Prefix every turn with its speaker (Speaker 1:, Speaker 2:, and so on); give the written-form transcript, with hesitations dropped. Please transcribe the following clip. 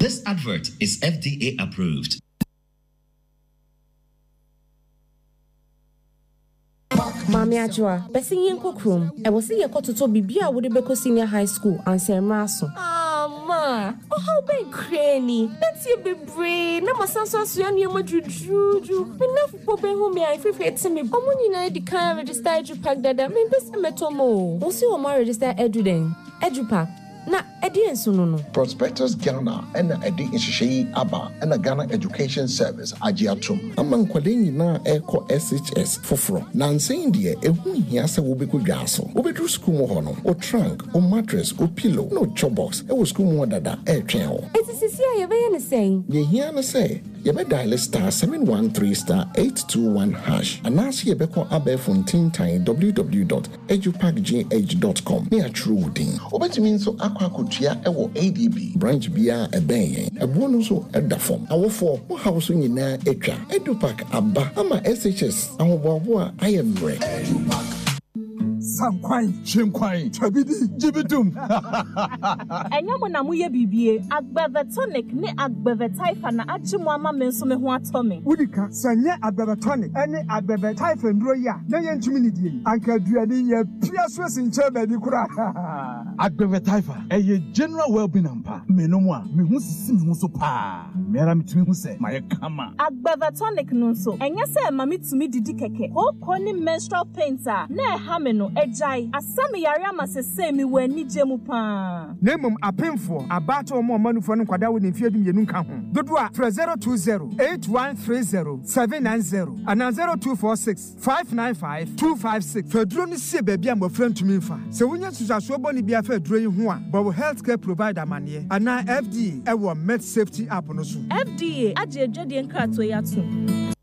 Speaker 1: This advert is FDA approved.
Speaker 2: Mami Ajua, besi yenko krom. E wosi ye kototo bibia wo de beko senior high school ansemra aso. Ma, how be cranny? That's you be brain. Na masanso aso ni mo juju. Me na fupo be hu me ai fefete me. Omo nyina di kan register EduPack dada. Me bese metomo. Wo si o ma register EduDen. EduPack. Na edi ensuno.
Speaker 3: Prospectus Ghana and edi inshishi aba and Ghana Education Service ajiatum. Among kwaleni na eko SHS foforo. Na nsen die ehu hia se wo beku dwaso. Wo bedru school mo hono. O trunk, o mattress, o pillow, no chobox. E wo school mo dada e twen ho.
Speaker 2: Sisi ye be ne say.
Speaker 3: Ye hia na say. Ye be dial star 713 star 821 hash. Anas ye be ko abe fontin time www.edupackgh.com. Ne a true din. Obetimi so akwakotua ewo ADB branch bia ebenyen. Ebo no so edafom. Awofo mo house nyina etwa. EduPack aba ama SHS ahoboabo a ayemre.
Speaker 4: Sankwai, Chimkwai, Tabidi, Jibidum.
Speaker 5: Enyamu na muye bibie, Agbevetonic ne Agbevetaifa na achimwama mensume huatome.
Speaker 4: Udika, sanye Agbevetonic, ene Agbevetaifa ndroya, neye nchimini anka duani ye piaswes nchebe di kura.
Speaker 6: Agbevetaifa, eye general well-being ampa, menomwa, mihusisi mihuso pa. Mera mitumi huse, maye kama.
Speaker 5: Agbevetonic nunso, enyase mamitumi didi keke, hokoni menstrual painter, ne hameno, ejai asami yare amasese mi weni jemu pa
Speaker 4: nemum apemfo abato mo manufo no kwada wo ne fiedum yenu nka ho dodo a 02081307990 ana 0246595256 fedro no sie baabi a mofra ntumi mfa se wonya susaso boni bia fedro yi ho a bo healthcare provider mane ana FDA ewo med safety app no so
Speaker 5: FDA aje edwade nkrato yato